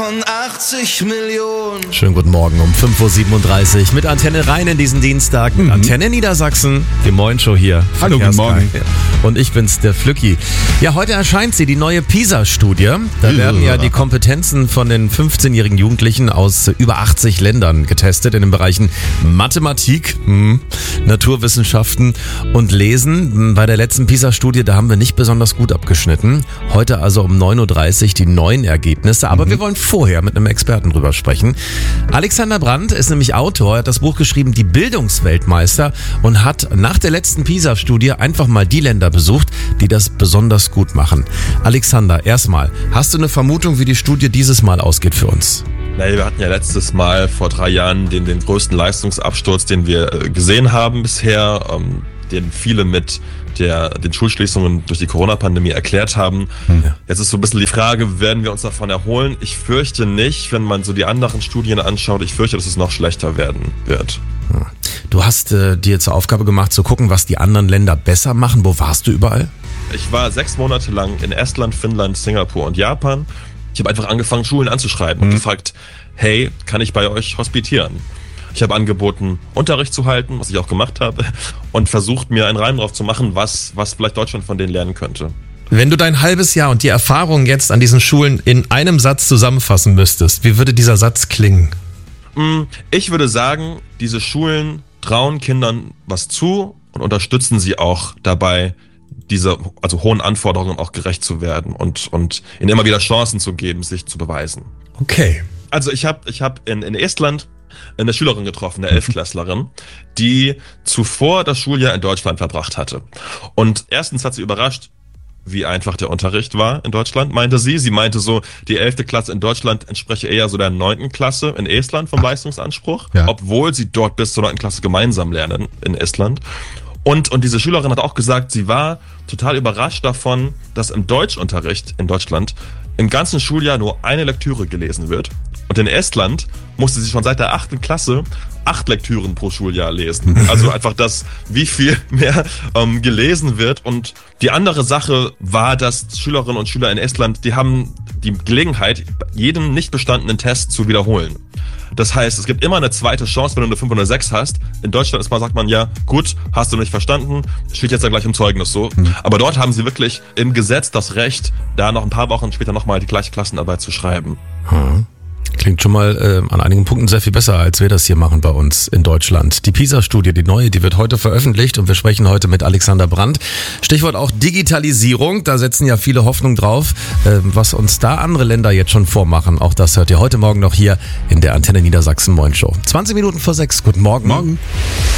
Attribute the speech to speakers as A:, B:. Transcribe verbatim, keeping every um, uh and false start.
A: achtzig Millionen.
B: Schönen guten Morgen um fünf Uhr siebenunddreißig mit Antenne Rhein in diesen Dienstag. Mhm. Antenne Niedersachsen, die Moin-Show hier.
C: Hallo, guten Morgen.
B: Und ich bin's, der Flücki. Ja, heute erscheint sie, die neue PISA-Studie. Da werden ja die Kompetenzen von den fünfzehnjährigen Jugendlichen aus über achtzig Ländern getestet in den Bereichen Mathematik, mh, Naturwissenschaften und Lesen. Bei der letzten PISA-Studie, da haben wir nicht besonders gut abgeschnitten. Heute also um neun Uhr dreißig die neuen Ergebnisse. Aber mhm. wir wollen vorher mit einem Experten drüber sprechen. Alexander Brandt ist nämlich Autor, er hat das Buch geschrieben, Die Bildungsweltmeister, und hat nach der letzten PISA-Studie einfach mal die Länder besucht, die das besonders gut machen. Alexander, erstmal, hast du eine Vermutung, wie die Studie dieses Mal ausgeht für uns?
D: Naja, wir hatten ja letztes Mal vor drei Jahren den, den größten Leistungsabsturz, den wir gesehen haben bisher, ähm, den viele mit der, den Schulschließungen durch die Corona-Pandemie erklärt haben. Ja. Jetzt ist so ein bisschen die Frage, werden wir uns davon erholen? Ich fürchte nicht, wenn man so die anderen Studien anschaut. Ich fürchte, dass es noch schlechter werden wird.
B: Du hast äh, dir zur Aufgabe gemacht, zu gucken, was die anderen Länder besser machen. Wo warst du überall?
D: Ich war sechs Monate lang in Estland, Finnland, Singapur und Japan. Ich habe einfach angefangen, Schulen anzuschreiben mhm. und gefragt, hey, kann ich bei euch hospitieren? Ich habe angeboten, Unterricht zu halten, was ich auch gemacht habe, und versucht, mir einen Reim drauf zu machen, was, was vielleicht Deutschland von denen lernen könnte.
B: Wenn du dein halbes Jahr und die Erfahrungen jetzt an diesen Schulen in einem Satz zusammenfassen müsstest, wie würde dieser Satz klingen?
D: Ich würde sagen, diese Schulen trauen Kindern was zu und unterstützen sie auch dabei, diese also hohen Anforderungen auch gerecht zu werden und, und ihnen immer wieder Chancen zu geben, sich zu beweisen.
B: Okay.
D: Also ich habe ich hab in, in Estland eine Schülerin getroffen, eine Elftklässlerin, die zuvor das Schuljahr in Deutschland verbracht hatte. Und erstens hat sie überrascht, wie einfach der Unterricht war in Deutschland, meinte sie. Sie meinte so, die elfte Klasse in Deutschland entspreche eher so der neunten Klasse in Estland vom Leistungsanspruch, ja. Obwohl sie dort bis zur neunten Klasse gemeinsam lernen in Estland. Und, und diese Schülerin hat auch gesagt, sie war total überrascht davon, dass im Deutschunterricht in Deutschland im ganzen Schuljahr nur eine Lektüre gelesen wird. Und in Estland musste sie schon seit der achten Klasse acht Lektüren pro Schuljahr lesen. Also einfach das, wie viel mehr ähm, gelesen wird. Und die andere Sache war, dass Schülerinnen und Schüler in Estland, die haben die Gelegenheit, jeden nicht bestandenen Test zu wiederholen. Das heißt, es gibt immer eine zweite Chance, wenn du eine fünf oder eine sechs hast. In Deutschland ist mal, sagt man, ja, gut, hast du nicht verstanden, steht jetzt ja gleich im Zeugnis so. Mhm. Aber dort haben sie wirklich im Gesetz das Recht, da noch ein paar Wochen später nochmal die gleiche Klassenarbeit zu schreiben.
B: Mhm. Klingt schon mal äh, an einigen Punkten sehr viel besser, als wir das hier machen bei uns in Deutschland. Die PISA-Studie, die neue, die wird heute veröffentlicht und wir sprechen heute mit Alexander Brandt. Stichwort auch Digitalisierung, da setzen ja viele Hoffnung drauf, äh, was uns da andere Länder jetzt schon vormachen. Auch das hört ihr heute Morgen noch hier in der Antenne Niedersachsen Moin Show. zwanzig Minuten vor sechs, guten Morgen.
C: Morgen.